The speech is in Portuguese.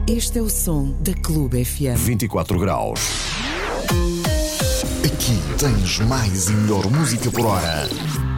Este é o som da Clube FM. 24 graus. Aqui tens mais e melhor música por hora.